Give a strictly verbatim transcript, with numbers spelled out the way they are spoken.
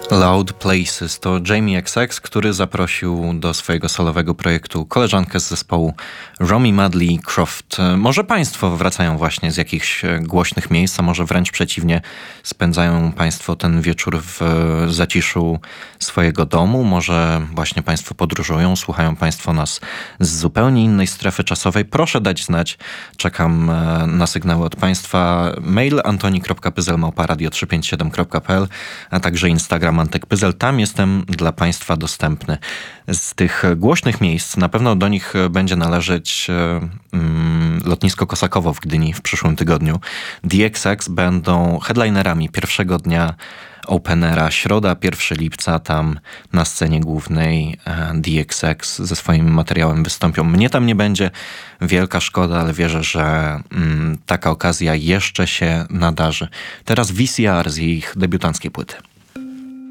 Loud Places to Jamie X X, który zaprosił do swojego solowego projektu koleżankę z zespołu Romy Madley Croft. Może Państwo wracają właśnie z jakichś głośnych miejsc, a może wręcz przeciwnie, spędzają Państwo ten wieczór w zaciszu swojego domu, może właśnie Państwo podróżują, słuchają Państwo nas z zupełnie innej strefy czasowej. Proszę dać znać, czekam na sygnały od Państwa. Mail antoni kropka pyzel małpa radio trzysta pięćdziesiąt siedem kropka p l, a także Instagram Antek Pyzel. Tam jestem dla Państwa dostępny. Z tych głośnych miejsc na pewno do nich będzie należeć um, lotnisko Kosakowo w Gdyni w przyszłym tygodniu. The X X będą headlinerami pierwszego dnia Openera. Środa, pierwszego lipca, tam na scenie głównej The X X ze swoim materiałem wystąpią. Mnie tam nie będzie, wielka szkoda, ale wierzę, że um, taka okazja jeszcze się nadarzy. Teraz V C R z ich debiutanckiej płyty.